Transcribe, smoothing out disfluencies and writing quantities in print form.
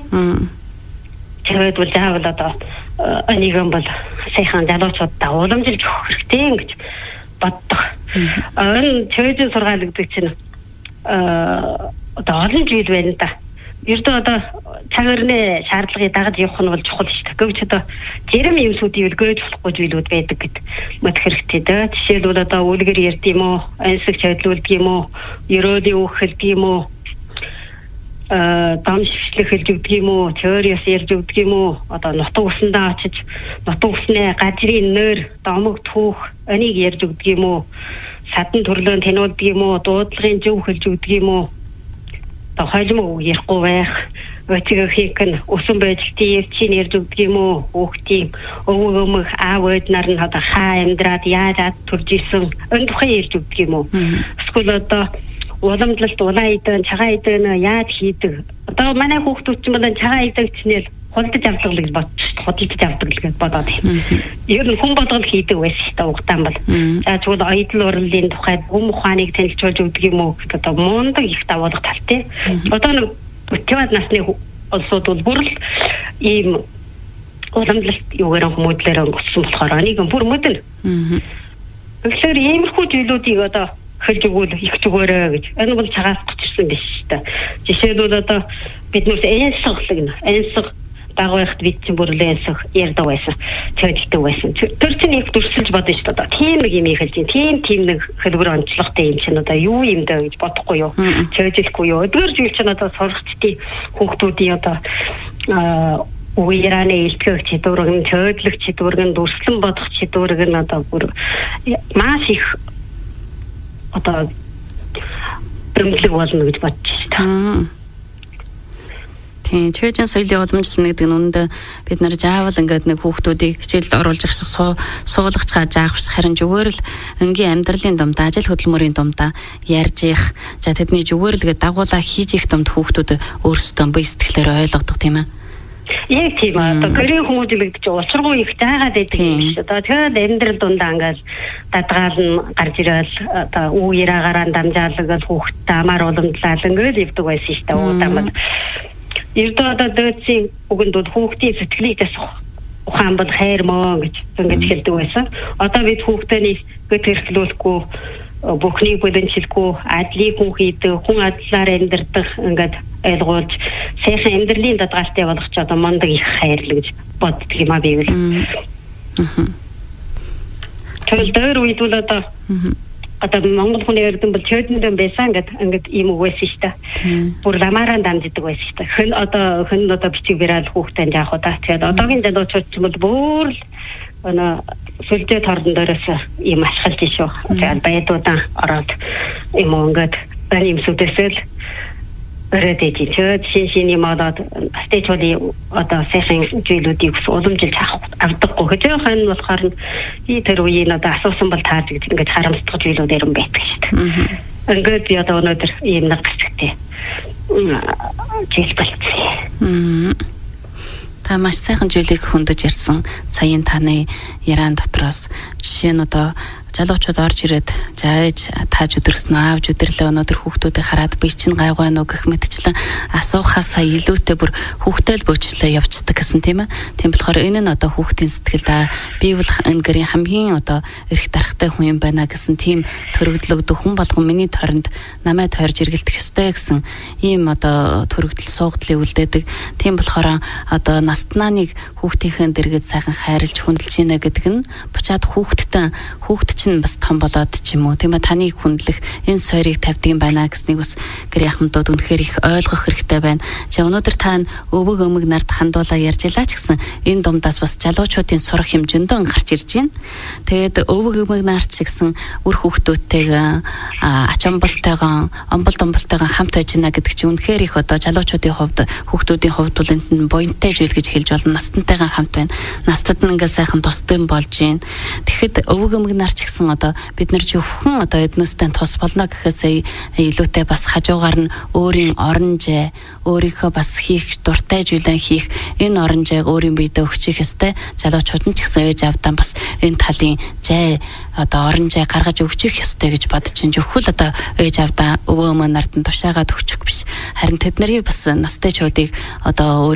Тэгээд бол заавал одоо нэгэн бол сайхан залуучуудаа уламжилж өгөх хэрэгтэй гэж боддог. Энэ чөйжин сургаалгдаг чинь одоо олон зүйл байна да. Ердөө одоо цагаарны шаардлагыг дагаж явах нь бол чухал шүү дээ. Гэвч одоо зэрэм юмсуудыг гүйж болохгүй зүйлүүд байдаг гэд мэдэх хэрэгтэй дээ. Жишээлбэл одоо үлгэр ярьд юм уу, ансаг чойдлуулдаг юм уу, ерөөдийн үг хэлдэг юм уу, дамжишлэх хэлж өгдөг юм уу, теориас ярьж өгдөг юм уу, одоо нутаг усандаа очиж нутаг усны газрын нойр, домог түүх энийг ярьж өгдөг юм уу, садан төрлөön танилцдаг юм уу, дуудлагын зөв хэлж өгдөг юм уу, одоо хойлмог ярихгүй байх, өчигөө хийх нь усан байжтын ярьчийн ярьж өгдөг юм уу, хүүхдийн өвөг өмг аав ээж нар нь одоо хаа амьдраад яаж төрж исэн энэ тухай ярьж өгдөг юм уу. Эсвэл одоо уламжлалт улаан идэн, цагаан идэн яаж хийдэг. Одоо манай хүүхдүүд ч юм бол цагаан идэн чинэл худалдаж авдаг л гэж бодчих. Худалдаж авдаг л гэж бодоод байна. Ер нь хүн болгол хийдэг байсан шүү дээ угтаан бол. За чууд оюутан урлалын тухай хүм ухааныг танилцуулж өгдөг юм уу гэдэг одоо мундаг их давуулга талтай. Одоо нэг 40-аад насны улсууд бол бүр л ийм уламжлалт юугаар хүмүүдлээр өнгөсөн болохоор нэг бүр мөдөл. Тэгэхээр иймэрхүү зүйлүүдийг одоо хэлж өгвөл их зүгээрээ гэж. Энэ бол цагаас гочсон биш шүү дээ. Жишээлбэл одоо биднээс энсэг дагвахт бид чинь бүрлээсэх ярддаг байсан. Цэвэрлдэг байсан. Тэр чинь их дүрсэлж бодсон шүү дээ. Тийм нэг юм хэлж юм. Тийм нэг хэлбэр онцлогтой юм чинь одоо юу юм даа гэж бодохгүй юу? Цэвэрлэхгүй юу? Өдгөр жил чинь одоо сурагчдын хүүхдүүдийн одоо уяраны илтгэх чадварыг, цэвэрлэх чадварыг, дүрслэн бодох чадварыг нь одоо бүр маш их одоо бэмлэг болно гэж бодчих та. Тийм, чөйжин соёлын уламжлал гэдэг нь үүндээ бид нар заавал ингээд нэг хүүхдүүдийг хичээлд оруулж их суулгаж заах харин зүгээр л энгийн амьдралын дундаа, ажил хөдөлмөрийн дундаа ярьж их, за тэдний зүгээр л гээд дагуулаа хийж их дунд хүүхдүүд өөрсдөө бие сэтгэлээр ойлгодог тийм ээ. Яг тийм аа. Одоо гэрийн хүмүүжлэгдэж уучргүй их заагаад байдаг юм шүү. Одоо тэгээд амьдрал дундаа ингээд дадгаал нь гарч ирэл одоо уу яраагаараа дамжаалгал хүүхдтэй амар уламжлал ингээд явдаг байсан шүү дээ. Уутамд. Ердөө одоо дөөцийн үгэнд бол хүүхдийн сэтгэлийг засах ухаан бол хайр мөн гэж ингэж хэлдэг байсан. Одоо бид хүүхдтэй гэтэрхлүүлэхгүй бүхнийг бүлэнчилгүй адлыг хүн хийдэг, хүн адлаар амьдрах ингээд ойлгуулж сайхан амьдралын дадгалтай болгоч одоо мундаг их хайрлаг гэж боддөг юм а би бол. Тэр дээр үед бол одоо Монгол хүний эрдэм бол чөйдөн байсан ингээд ийм үг байсан шүү дээ. Бүр ламаараа дамждаг байсан шүү дээ. Хэн одоо бичиг бараал хүүхдээ яах вэ? Тэгээд одоогийн залуучууд ч бол бүр л сүлжээ тордон дээрээс ийм ашиглаж шүү. Тэгээд баядуудаа ороод юм ингээд бани юмсүүдээс л өрөөдөж шинэ юм одоо стейчүүдийн одоо сайхан зүйлүүдийг уламжилж авдаггүй гэж байгаа нь болохоор тэр үеийн одоо асуусан бол таарч гэж ингээд харамсдаг зүйлүүдээр юм байдаг шүү дээ. Ингээд би одоо өнөөдөр ийм нэг хэсэгтэй жишээлбэл та маш сайхан зүйлийг хөндөж ярьсан. Саяын таны яран дотроос жишээ нь одоо залуучууд орж ирээд за ээж тааж өдөрснөө аавж өдөрлөө өнөөдөр хүүхдүүдийг хараад би чинь гайгүй байна уу гэх мэтчлэн асуухаасаа илүүтэй бүр хүүхдтэй л бөөчлөө явцдаг гэсэн тийм ээ. Тийм болохоор энэ нь одоо хүүхдийн сэтгэлд би бол энэ гэрийн хамгийн одоо эрх дарахтай хүн юм байна гэсэн тийм төрөгдлөгдөх хүн болгон миний тойронд намайг тойрж эргэлдэх ёстой гэсэн ийм одоо төрөгдөл суугдлыг үлдээдэг. Тийм болохоор одоо настнааныг хүүхдийнхээ дэргэд сайхан хайрлж хүндэлж гинэ гэдэг нь буцаад хүүхд чинь бас том болоод ч юм уу тийм ээ таныг хүндлэх энэ сойрыг тавьдаг юм байна гэснийг бас гэр яхамдууд үнэхээр их ойлгох хэрэгтэй байна. За өнөөдөр та өвөг өмг нарт хандуулаа ярьж илаа ч гэсэн энэ дундаас бас залуучуудын сурах юм зөндөө гарч ирж байна. Тэгээд өвөг өмг нарт ч гэсэн үр хүүхдүүдтэйгээ ач амбалтайгаа хамт байж гинэ гэдэг чинь үнэхээр их одоо залуучуудын хувьд хүүхдүүдийн хувьд бол энэ буянтай зүйл гэж хэлж болно. Настантайгаа хамт байна. Настад нь ингээ сайхан тустай болж байна. Тэгэхэд өвөг өмг нар ч гэсэн одоо бид нар зөвхөн одоо эднэстэй тус болно гэхээсээ илүүтэй бас хажуугаар нь өөрийн оронжээ өөрийнхөө бас хийх дуртай зүйлээ хийх энэ оронжээг өөрийн биедээ өгчих ёстой. Залуучууд нь ч гэсэн ээж авдаа бас энэ талын зай одоо оронжээ гаргаж өгчих ёстой гэж бодож чинь зөвхөн одоо ээж авдаа өвөө өмнө нарт нь тушаагаад өгчих биш. Харин тэдний бас настай чуудыг одоо